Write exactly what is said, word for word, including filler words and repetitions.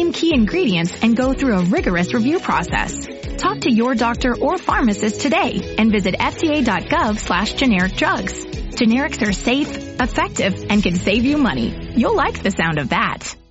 name key ingredients, and go through a rigorous review process. Talk to your doctor or pharmacist today and visit F D A dot gov slash generic drugs. Generics are safe, effective, and can save you money. You'll like the sound of that.